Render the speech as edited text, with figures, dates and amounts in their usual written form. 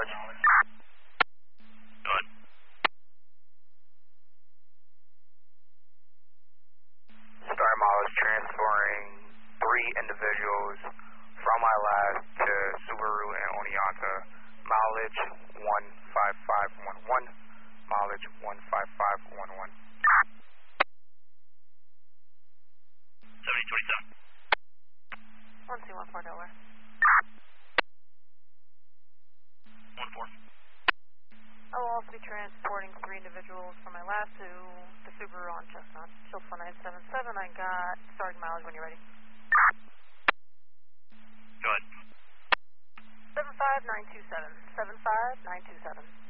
mileage. Good. Start mileage transferring 3 individuals from my last to Subaru and Oneonta. Mileage 15511. Mileage 15511. 7027. 1214 Delaware. 14. I will also be transporting 3 individuals from my last to the Subaru on Chestnut. Shield 4977, I got starting mileage when you're ready. Good. 75927. 75927.